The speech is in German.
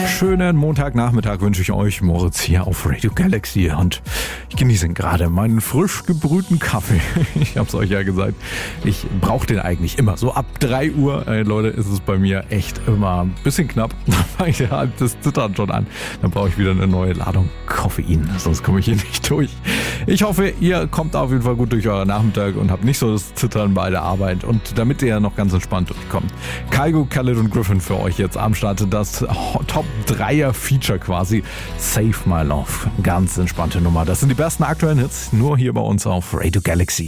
Schönen Montagnachmittag wünsche ich euch, Moritz hier auf Radio Galaxy, und ich genieße gerade meinen frisch gebrühten Kaffee. Ich habe es euch ja gesagt, ich brauche den eigentlich immer. So ab 3 Uhr, Leute, ist es bei mir echt immer ein bisschen knapp. Da fange ich das Zittern schon an. Dann brauche ich wieder eine neue Ladung Koffein, sonst komme ich hier nicht durch. Ich hoffe, ihr kommt auf jeden Fall gut durch euren Nachmittag und habt nicht so das Zittern bei der Arbeit. Und damit ihr noch ganz entspannt durchkommt, Kygo, Khaled und Griffin für euch jetzt am Start. Das Top-3er-Feature quasi. Save My Love. Ganz entspannte Nummer. Das sind die besten aktuellen Hits, nur hier bei uns auf Radio Galaxy.